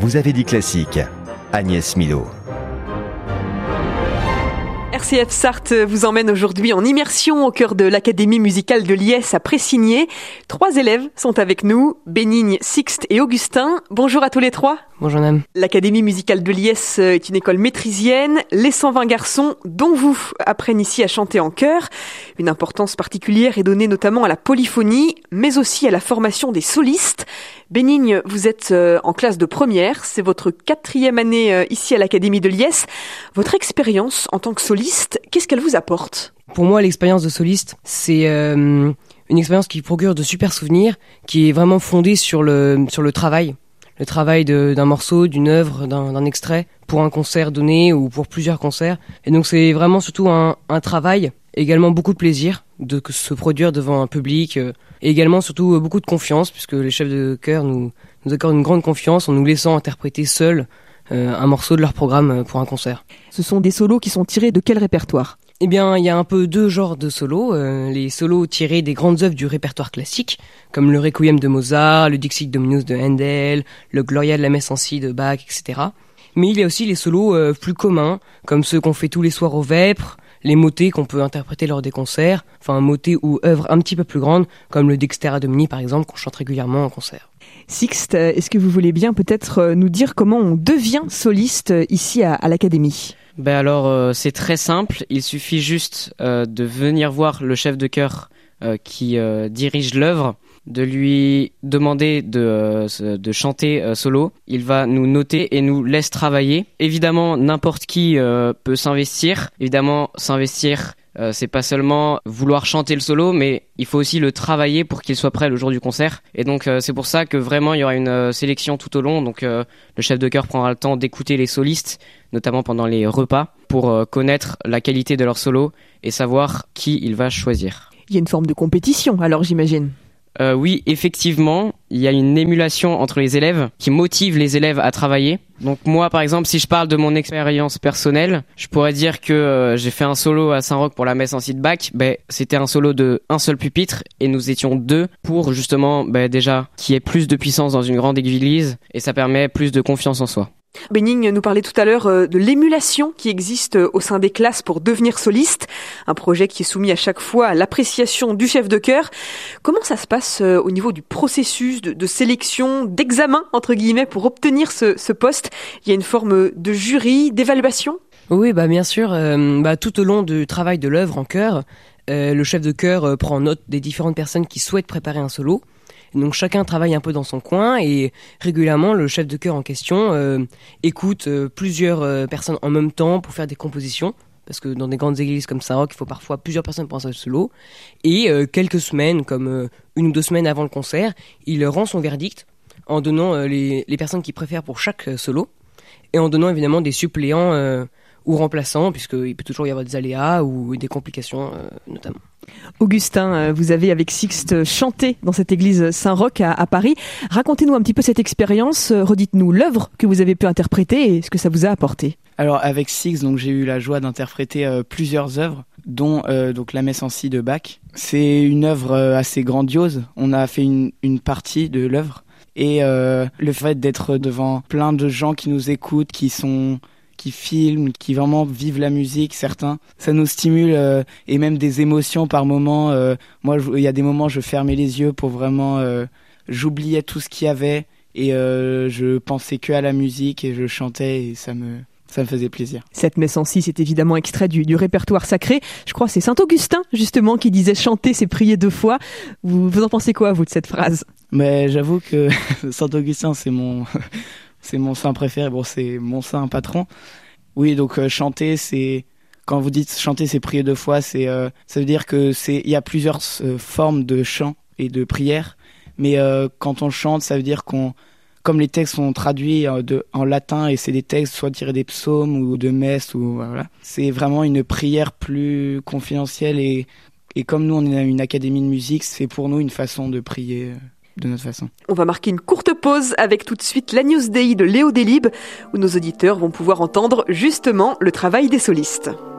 Vous avez dit classique. Agnès Milot. RCF Sarthe vous emmène aujourd'hui en immersion au cœur de l'Académie musicale de Liesse à Pressigné. 3 élèves sont avec nous, Bénigne, Sixte et Augustin. Bonjour à tous les 3. Bonjour Nam. L'Académie musicale de Liesse est une école maîtrisienne. Les 120 garçons, dont vous, apprennent ici à chanter en chœur. Une importance particulière est donnée notamment à la polyphonie, mais aussi à la formation des solistes. Bénigne, vous êtes en classe de première. C'est votre 4e année ici à l'Académie de Liesse. Votre expérience en tant que soliste, qu'est-ce qu'elle vous apporte ? Pour moi, l'expérience de soliste, c'est une expérience qui procure de super souvenirs, qui est vraiment fondée sur le travail. Le travail d'un morceau, d'une œuvre, d'un extrait, pour un concert donné ou pour plusieurs concerts. Et donc c'est vraiment surtout un travail, également beaucoup de plaisir de se produire devant un public, et également surtout beaucoup de confiance, puisque les chefs de chœur nous accordent une grande confiance en nous laissant interpréter seuls un morceau de leur programme pour un concert. Ce sont des solos qui sont tirés de quel répertoire ? Eh bien, il y a un peu 2 genres de solos. Les solos tirés des grandes œuvres du répertoire classique, comme le Requiem de Mozart, le Dixit Dominus de Handel, le Gloria de la Messe en Si de Bach, etc. Mais il y a aussi les solos plus communs, comme ceux qu'on fait tous les soirs au Vêpres, les motets qu'on peut interpréter lors des concerts, enfin motets ou œuvres un petit peu plus grandes, comme le Dexter Domini par exemple, qu'on chante régulièrement en concert. Sixte, est-ce que vous voulez bien peut-être nous dire comment on devient soliste ici à l'Académie ? C'est très simple, il suffit juste de venir voir le chef de chœur qui dirige l'œuvre, de lui demander de chanter solo. Il va nous noter et nous laisse travailler. Évidemment, n'importe qui peut s'investir. Évidemment, s'investir, c'est pas seulement vouloir chanter le solo, mais il faut aussi le travailler pour qu'il soit prêt le jour du concert. Et donc c'est pour ça que vraiment il y aura une sélection tout au long. Donc le chef de chœur prendra le temps d'écouter les solistes, notamment pendant les repas, pour connaître la qualité de leur solo et savoir qui il va choisir. Il y a une forme de compétition, alors j'imagine. Oui, effectivement, il y a une émulation entre les élèves qui motive les élèves à travailler. Donc moi, par exemple, si je parle de mon expérience personnelle, je pourrais dire que j'ai fait un solo à Saint-Roch pour la Messe en Si de Bach. C'était un solo de un seul pupitre et nous étions 2 pour justement déjà qu'il y ait plus de puissance dans une grande église et ça permet plus de confiance en soi. Bénigne nous parlait tout à l'heure de l'émulation qui existe au sein des classes pour devenir soliste, un projet qui est soumis à chaque fois à l'appréciation du chef de chœur. Comment ça se passe au niveau du processus de sélection, d'examen entre guillemets pour obtenir ce poste ? Il y a une forme de jury, d'évaluation ? Oui, bien sûr. Tout au long du travail de l'œuvre en chœur, le chef de chœur prend note des différentes personnes qui souhaitent préparer un solo. Donc chacun travaille un peu dans son coin et régulièrement le chef de chœur en question écoute plusieurs personnes en même temps pour faire des compositions. Parce que dans des grandes églises comme Saint-Roch, il faut parfois plusieurs personnes pour un seul solo. Et quelques semaines, comme 1 ou 2 semaines avant le concert, il rend son verdict en donnant les personnes qu'il préfère pour chaque solo. Et en donnant évidemment des suppléants ou remplaçants, puisqu'il peut toujours y avoir des aléas ou des complications notamment. Augustin, vous avez avec Sixte chanté dans cette église Saint-Roch à Paris. Racontez-nous un petit peu cette expérience, redites-nous l'œuvre que vous avez pu interpréter et ce que ça vous a apporté. Alors avec Sixte, j'ai eu la joie d'interpréter plusieurs œuvres, dont la Messe en Si de Bach. C'est une œuvre assez grandiose. On a fait une partie de l'œuvre et le fait d'être devant plein de gens qui nous écoutent, qui filment, qui vraiment vivent la musique, certains. Ça nous stimule et même des émotions par moments. Moi, il y a des moments, je fermais les yeux pour vraiment... j'oubliais tout ce qu'il y avait et je pensais que à la musique et je chantais et ça me faisait plaisir. Cette Messe en Si, c'est évidemment extrait du répertoire sacré. Je crois que c'est Saint Augustin, justement, qui disait « chanter, c'est prier 2 fois ». Vous en pensez quoi, vous, de cette phrase ? Mais j'avoue que Saint Augustin, c'est mon saint préféré. Bon, c'est mon saint patron. Oui, donc chanter, c'est... Quand vous dites chanter, c'est prier 2 fois, ça veut dire que il y a plusieurs formes de chant et de prière. Mais quand on chante, ça veut dire comme les textes sont traduits en latin et c'est des textes soit tirés des psaumes ou de messe ou voilà. C'est vraiment une prière plus confidentielle et comme nous on est une académie de musique, c'est pour nous une façon de prier de notre façon. On va marquer une courte pause avec tout de suite l'Agnus Dei de Léo Delibes où nos auditeurs vont pouvoir entendre justement le travail des solistes.